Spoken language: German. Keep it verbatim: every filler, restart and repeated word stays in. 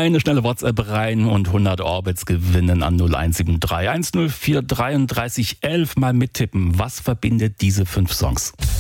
eine schnelle WhatsApp rein und hundert Orbits gewinnen an null eins sieben drei eins null vier dreiunddreißig elf. Mal mittippen. Was verbindet diese fünf Songs?